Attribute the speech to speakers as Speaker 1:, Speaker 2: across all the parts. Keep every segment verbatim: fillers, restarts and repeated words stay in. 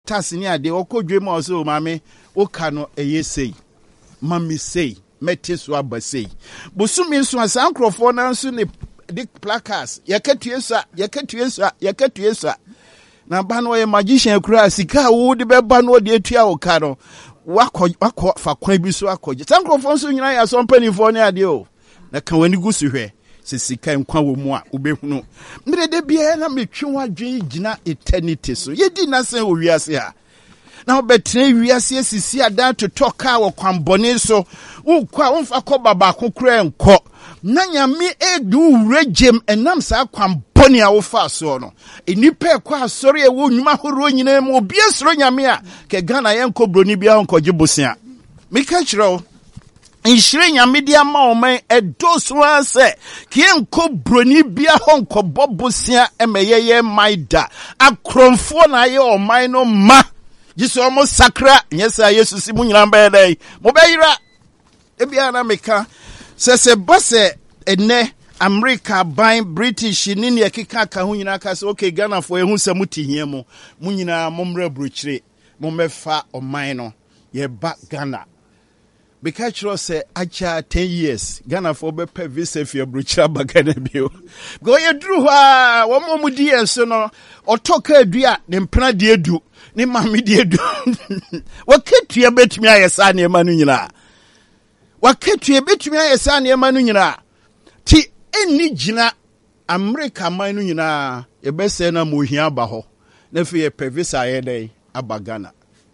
Speaker 1: tasini ade okodwe ma so mame oka no eye sei mami sei mete so abasei bosumi nso asan krofo na nso ne dik placards yakatue sa yakatue sa yakatue sa na ba no ye magician kura sika wo de beba no de atua oka no wakọ wakọ fa kwan bi so akọje san krofo nso nyina ya so mpanifo ne ade o na kan wani gusu hwe se sika nkwa wo mu a obehunu mire de bia na metwe wadwen gina eternity so yedi na sen wo wiase ha na obetre wiase asisi ada to toka wo kwambone so ukwa wonfa kọ baba kokura enko na nyame edu regem enam sa kwambone a wo fa so no enipa kwa asori e wo nwuma horo nyina mu obi esoro nyame a ke Ghana yenko broni bia onkoje bosia mika chiro inshire nyame dia ma oman edoso ase kienko broni bia honko bobosia emeyeye maida akromfo na ye oman no ma jiso omo sakra nyesa yesu si munyina mbedai mo beyira ebia na meka sese bose ene America by British ni ne keka ka ho nyina ka se okay Ghana fo ehu se mutihie mo munyina momra bruchire mo mefa oman no ye ba Ghana because you say acha ten years Ghana for be pe visa fi abruchira bagana bio go ye dru ha wo mo mudi enso no otoka adua ne mpena de edu ne mame de edu waketua betumi ayesa ne ma no nyina waketua betumi ayesa ne ma no nyina ti eni gina America man no nyina ye be se na mohia ba ho na fi ye pe visa ye dai abagana.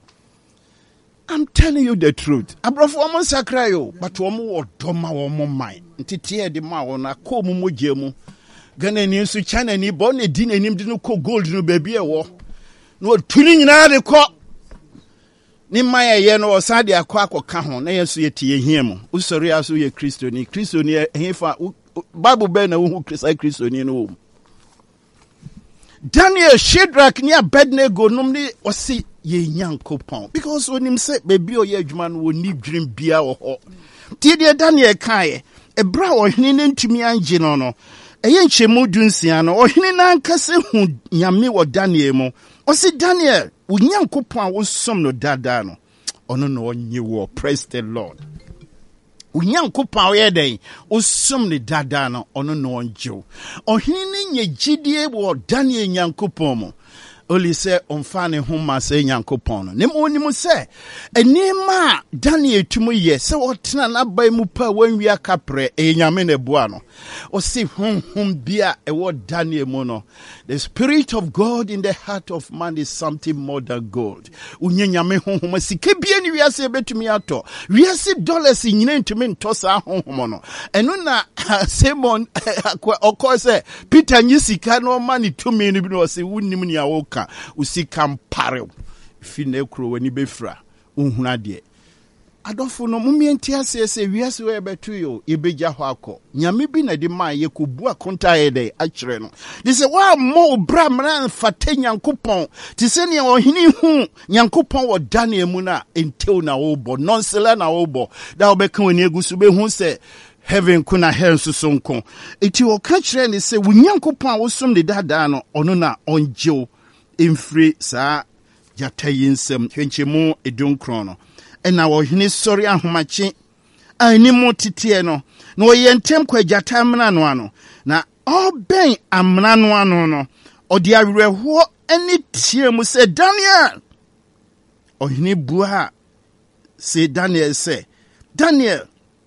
Speaker 1: I'm telling you the truth. Abrafo omo sakra yo, but omo odoma omo mind. Ntiti e de ma wona ko mu moje mu. Ghana ni nso China ni bo na di nanim de no ko gold no baby e wo. No tuni nyina de ko. Ni maye ye no osa de akwa akoka ho na yeso ye tie hia mu. Usori aso ye Kristo ni. Kristo ni hefa Bible be na wo Kristo Kristo ni no. Daniel, Shadrach ni Abednego nom ni osi ye Nyankopon because when him say baby o ye adwuma no woni dream bia wo ho ti de Daniel kai e bra ohene ne ntumi anje no no eye nchemu dunsia no ohene na nkase hu nyame wo Daniel mu o si Daniel wo Nyankopon a wo som no dada no ono no onye wo praise the Lord Unyankopon wo ye den o som ne dada no ono no onje ohene ne nye gidie wo Daniel Nyankopon mu Oli se omfane homa se Nyankopon no ne mo ni mo se enima Daniel tumu ye se wotena na bai mu pa wanwi akapre e nyame ne boa no o se honhom bia e wo Daniel mo no the spirit of God in the heart of man is something more than gold unye nyame honhom sike bia ni wiase betumi ato wiase dollars nyina ntumi nto sa honhom no eno na Simon okọ se Peter nyisika no mani tumi ni bi no se wunnim ni awo usika mpare fi na ekro wani befra unhuna de adofo no mumienti ase ase wiase we betu yo ebeja ho akọ nyame bi na de ma ye kobu akonta ye de akire no de se wa mo bra mran fate Nyankopon ti se ne ohini hu Nyankopon wo Daniel mu na entew na wo bo nonsela na wo bo da obeka wani egusu be hu se heaven kuna hell so sonko eti o ka kire ne se wo Nyankopon a wo som de dada no ono na onjew infri sa jatayinsem hwenchemu edunkron no ena wo hene sori ahomache animu titie no na wo yentem kwa jatamna no ano na oben amna no ano no odi awerho ani tie mu se Daniel ohene bua se Daniel se Daniel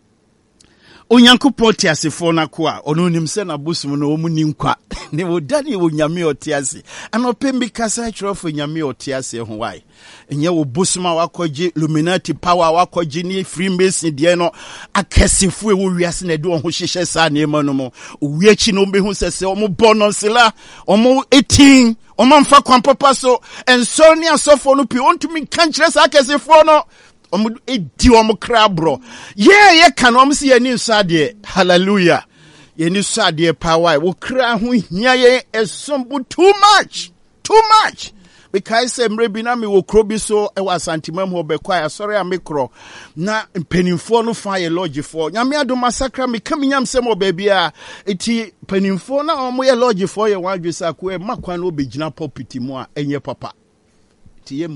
Speaker 1: Onyankopon ti asefo na ko a ono nim se na bosum no omu ninkwa ne wo Daniel wo nyame otiase anopembi kasa chirofo nyame otiase ho wai enye wo bosum a wakoje Illuminati power wakoje ni Freemason de no akesefo e wo wiase na de ho hyehye sa na ema no mo owiachi no be hu sese omo bononsela omo eighteen omo mfa kwampapa so enso ni asofo no pi ontumi kankyere sa akesefo no omo edi omo krabro ye ye kan omo se ye ni nsade hallelujah ye ni nsade power wo kra ho hia ye esombu too much too much because semre bi na me wo krobi so e wa santimam ho be kwa sorry amekro na mpenimfo no fa ye lodgefo nyame ado masakra me kam nyam sem obabi a eti penimfo na omo ye lodgefo ye wadwesa ko e makwa na obegina pulpit mu a enye papa ti ye